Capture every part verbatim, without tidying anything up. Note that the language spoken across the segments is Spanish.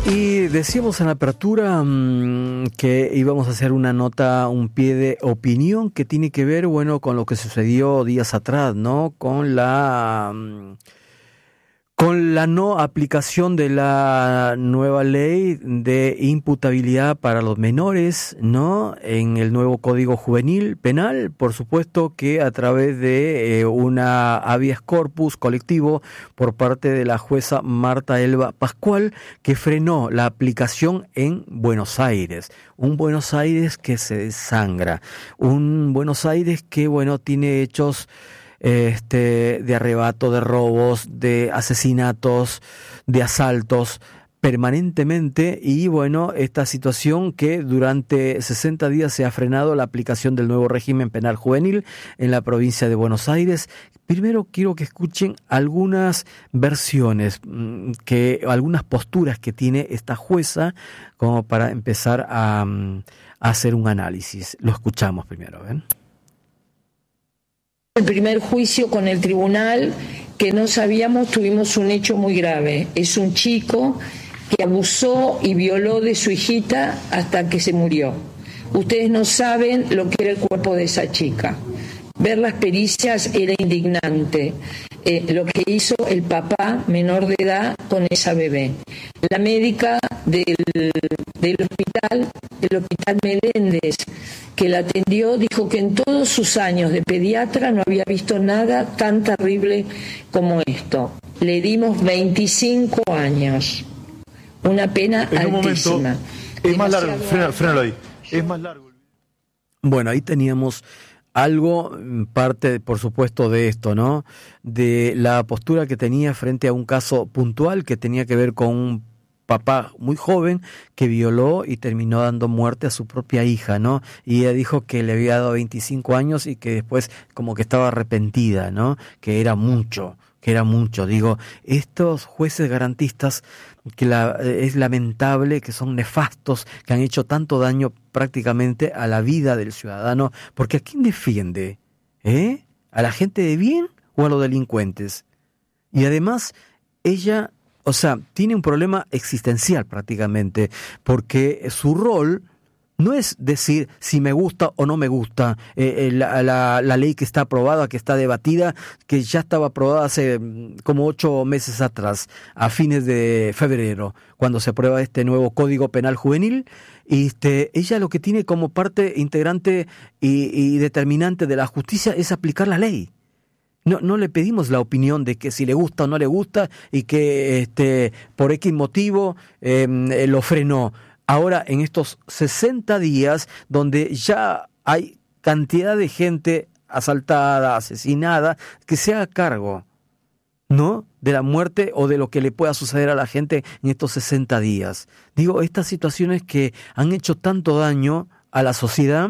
Y decíamos en la apertura mmm, que íbamos a hacer una nota, un pie de opinión que tiene que ver, bueno, con lo que sucedió días atrás, ¿no? Con la... Mmm, Con la no aplicación de la nueva ley de imputabilidad para los menores, ¿no? En el nuevo Código Juvenil Penal, por supuesto que a través de eh, una habeas corpus colectivo por parte de la jueza Marta Elba Pascual, que frenó la aplicación en Buenos Aires. Un Buenos Aires que se desangra. Un Buenos Aires que, bueno, tiene hechos Este, de arrebato, de robos, de asesinatos, de asaltos permanentemente, y bueno, esta situación que durante sesenta días se ha frenado la aplicación del nuevo régimen penal juvenil en la provincia de Buenos Aires. Primero quiero que escuchen algunas versiones, que, algunas posturas que tiene esta jueza como para empezar a, a hacer un análisis. Lo escuchamos primero, ¿ven? El primer juicio con el tribunal que no sabíamos, tuvimos un hecho muy grave. Es un chico que abusó y violó de su hijita hasta que se murió. Ustedes no saben lo que era el cuerpo de esa chica. Ver las pericias era indignante. Eh, lo que hizo el papá menor de edad con esa bebé. La médica del, del hospital, del hospital Meléndez, que la atendió, dijo que en todos sus años de pediatra no había visto nada tan terrible como esto. Le dimos veinticinco años. Una pena en un altísima. Momento, es más largo, frénalo, frénalo ahí. Es más largo. Bueno, ahí teníamos algo, parte, por supuesto, de esto, ¿no? De la postura que tenía frente a un caso puntual que tenía que ver con un papá muy joven que violó y terminó dando muerte a su propia hija, ¿no? Y ella dijo que le había dado veinticinco años y que después como que estaba arrepentida, ¿no? Que era mucho, que era mucho. Digo, estos jueces garantistas, que la, es lamentable, que son nefastos, que han hecho tanto daño prácticamente a la vida del ciudadano, porque ¿a quién defiende? ¿Eh? ¿A la gente de bien o a los delincuentes? Y además, ella, o sea, tiene un problema existencial prácticamente, porque su rol no es decir si me gusta o no me gusta eh, la, la, la ley que está aprobada, que está debatida, que ya estaba aprobada hace como ocho meses atrás, a fines de febrero, cuando se aprueba este nuevo Código Penal Juvenil. Y este, ella lo que tiene como parte integrante y, y determinante de la justicia es aplicar la ley. No, no le pedimos la opinión de que si le gusta o no le gusta y que este, por X motivo eh, lo frenó. Ahora, en estos sesenta días, donde ya hay cantidad de gente asaltada, asesinada, que se haga cargo, ¿no?, de la muerte o de lo que le pueda suceder a la gente en estos sesenta días. Digo, estas situaciones que han hecho tanto daño a la sociedad,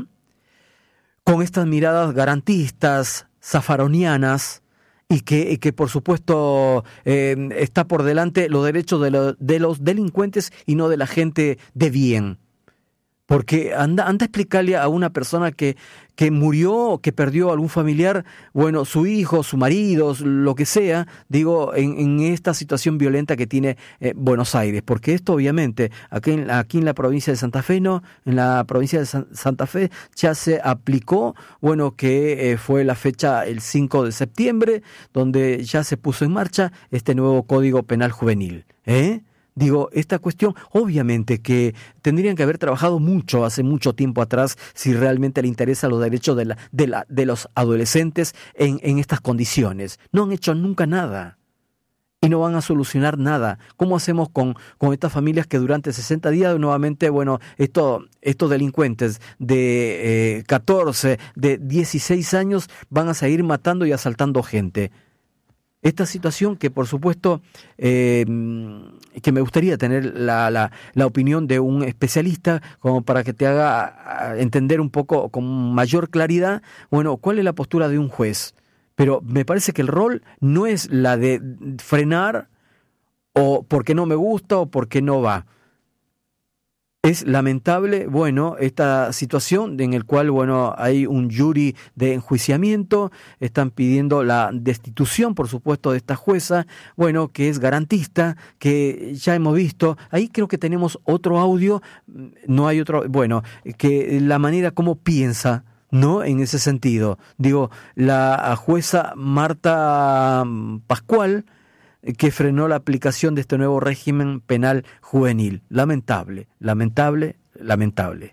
con estas miradas garantistas, zafaronianas, y que, y que por supuesto eh, está por delante los derechos de, lo, de los delincuentes y no de la gente de bien. Porque anda, anda a explicarle a una persona que, que murió, que perdió a algún familiar, bueno, su hijo, su marido, lo que sea, digo, en, en esta situación violenta que tiene eh, Buenos Aires. Porque esto obviamente, aquí en, aquí en la provincia de Santa Fe, no, en la provincia de San, Santa Fe ya se aplicó, bueno, que eh, fue la fecha el cinco de septiembre, donde ya se puso en marcha este nuevo Código Penal Juvenil, ¿eh? Digo, esta cuestión, obviamente que tendrían que haber trabajado mucho, hace mucho tiempo atrás, si realmente le interesan los derechos de, la, de, la, de los adolescentes en, en estas condiciones. No han hecho nunca nada y no van a solucionar nada. ¿Cómo hacemos con, con estas familias que durante sesenta días, nuevamente, bueno, esto, estos delincuentes de eh, catorce, de dieciséis años van a seguir matando y asaltando gente? Esta situación que, por supuesto, eh, que me gustaría tener la, la, la opinión de un especialista como para que te haga entender un poco con mayor claridad, bueno, cuál es la postura de un juez. Pero me parece que el rol no es la de frenar o porque no me gusta o porque no va. Es lamentable, bueno, esta situación en el cual, bueno, hay un jury de enjuiciamiento, están pidiendo la destitución, por supuesto, de esta jueza, bueno, que es garantista, que ya hemos visto, ahí creo que tenemos otro audio, no hay otro, bueno, que la manera como piensa, ¿no? En ese sentido, digo, la jueza Marta Pascual, que frenó la aplicación de este nuevo régimen penal juvenil. Lamentable, lamentable, lamentable.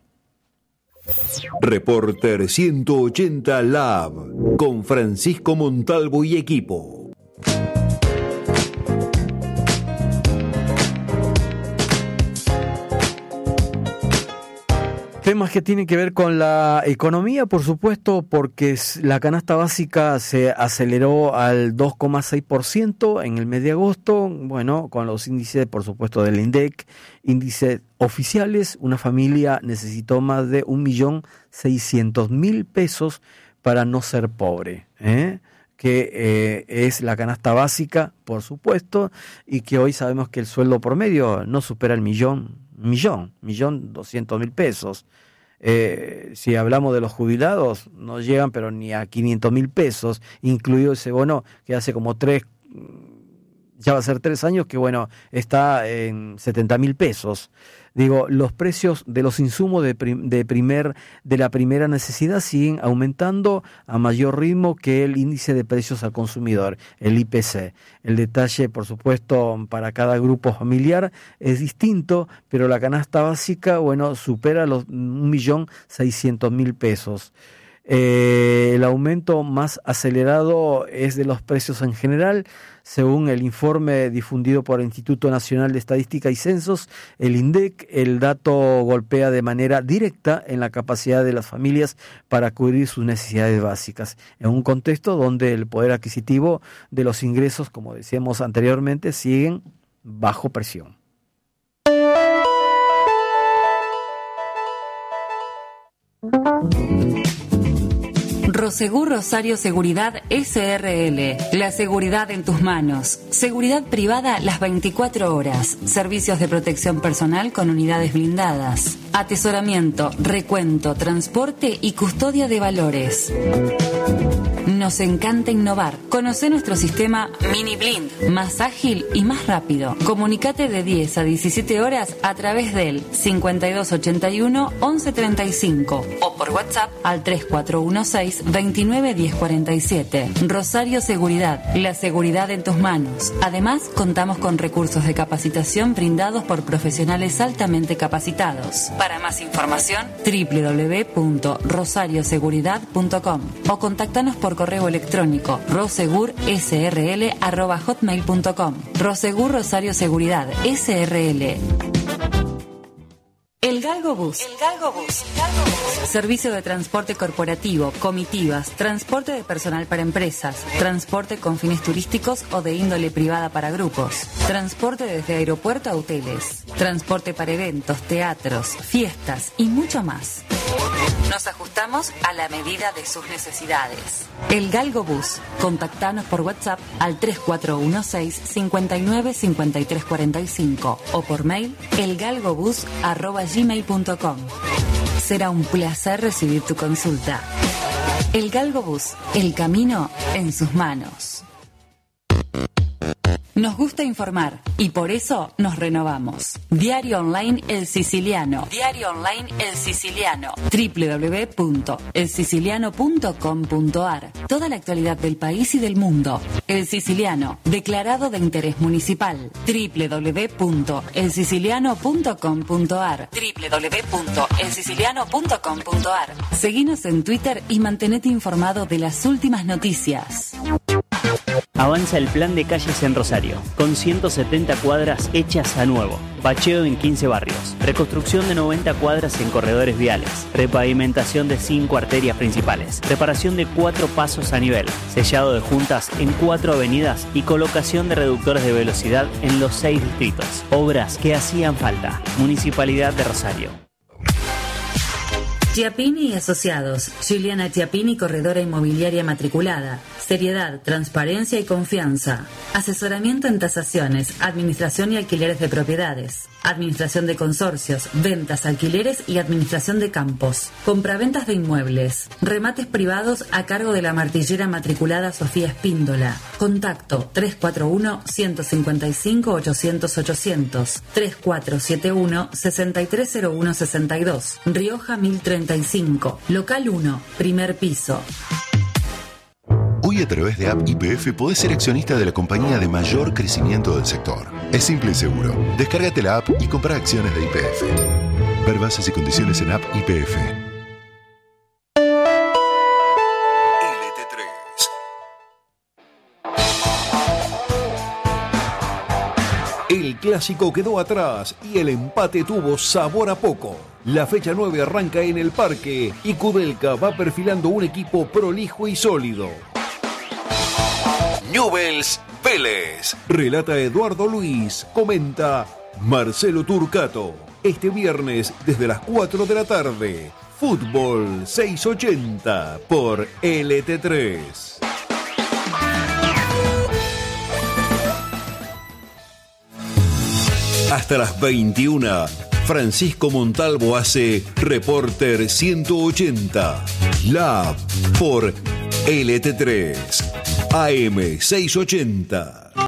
Reporter ciento ochenta Lab, con Francisco Montalvo y equipo. Temas que tienen que ver con la economía, por supuesto, porque la canasta básica se aceleró al dos coma seis por ciento en el mes de agosto, bueno, con los índices, por supuesto, del INDEC, índices oficiales. Una familia necesitó más de un millón seiscientos mil pesos para no ser pobre, ¿eh? que eh, es la canasta básica, por supuesto, y que hoy sabemos que el sueldo promedio no supera el millón, millón, millón doscientos mil pesos. Eh, si hablamos de los jubilados, no llegan pero ni a quinientos mil pesos, incluido ese bono que hace como tres, ya va a ser tres años, que bueno, está en setenta mil pesos. Digo, los precios de los insumos de, prim, de, primer, de la primera necesidad siguen aumentando a mayor ritmo que el índice de precios al consumidor, el I P C. El detalle, por supuesto, para cada grupo familiar es distinto, pero la canasta básica, bueno, supera los un millón seiscientos mil pesos. Eh, el aumento más acelerado es de los precios en general. Según el informe difundido por el Instituto Nacional de Estadística y Censos, el INDEC, el dato golpea de manera directa en la capacidad de las familias para cubrir sus necesidades básicas, en un contexto donde el poder adquisitivo de los ingresos, como decíamos anteriormente, siguen bajo presión. Prosegur Rosario Seguridad S R L. La seguridad en tus manos. Seguridad privada las veinticuatro horas. Servicios de protección personal con unidades blindadas. Atesoramiento, recuento, transporte y custodia de valores. Nos encanta innovar. Conoce nuestro sistema Mini Blind, más ágil y más rápido. Comunicate de diez a diecisiete horas a través del cincuenta y dos ochenta y uno once treinta y cinco o por WhatsApp al tres cuatro uno seis veintinueve diez cuarenta y siete. Rosario Seguridad, la seguridad en tus manos. Además, contamos con recursos de capacitación brindados por profesionales altamente capacitados. Para más información, doble u doble u doble u punto rosario seguridad punto com o contáctanos por correo electrónico rosegurSRL arroba hotmail punto com. Rosegur Rosario Seguridad S R L. El Galgo Bus. El Galgo Bus. Galgo Bus. Servicio de transporte corporativo, comitivas, transporte de personal para empresas, transporte con fines turísticos o de índole privada para grupos, transporte desde aeropuerto a hoteles, transporte para eventos, teatros, fiestas y mucho más. Nos ajustamos a la medida de sus necesidades. El Galgo Bus. Contactanos por WhatsApp al tres cuatro uno seis cincuenta y nueve cincuenta y tres cuarenta y cinco o por mail elgalgobus arroba gmail punto com. Será un placer recibir tu consulta. El Galgo Bus. El camino en sus manos. Nos gusta informar y por eso nos renovamos. Diario Online El Siciliano. Diario Online El Siciliano. doble u doble u doble u punto el siciliano punto com punto a r. Toda la actualidad del país y del mundo. El Siciliano, declarado de interés municipal. doble u doble u doble u punto el siciliano punto com punto a r. doble u doble u doble u punto el siciliano punto com punto a r. Seguinos en Twitter y mantenete informado de las últimas noticias. Avanza el plan de calles en Rosario, con ciento setenta cuadras hechas a nuevo, bacheo en quince barrios, reconstrucción de noventa cuadras en corredores viales, repavimentación de cinco arterias principales, reparación de cuatro pasos a nivel, sellado de juntas en cuatro avenidas y colocación de reductores de velocidad en los seis distritos. Obras que hacían falta. Municipalidad de Rosario. Chiappini y Asociados. Juliana Chiappini, corredora inmobiliaria matriculada. Seriedad, transparencia y confianza. Asesoramiento en tasaciones, administración y alquileres de propiedades. Administración de consorcios, ventas, alquileres y administración de campos. Compraventas de inmuebles. Remates privados a cargo de la martillera matriculada Sofía Espíndola. Contacto tres cuatro uno, uno cinco cinco, ochocientos, ochocientos. tres cuatro siete uno, seis tres cero uno seis dos. Rioja mil treinta y cinco. Local uno, primer piso. Hoy a través de App Y P F podés ser accionista de la compañía de mayor crecimiento del sector. Es simple y seguro. Descárgate la app y compra acciones de Y P F. Ver bases y condiciones en App Y P F. L T tres. El clásico quedó atrás y el empate tuvo sabor a poco. La fecha nueve arranca en el Parque y Kudelka va perfilando un equipo prolijo y sólido. Newell's Vélez. Relata Eduardo Luis. Comenta Marcelo Turcato. Este viernes desde las cuatro de la tarde. Fútbol seiscientos ochenta por L T tres. Hasta las veintiuna. Francisco Montalvo hace Reporter ciento ochenta. Lab por L T tres. A M seiscientos ochenta.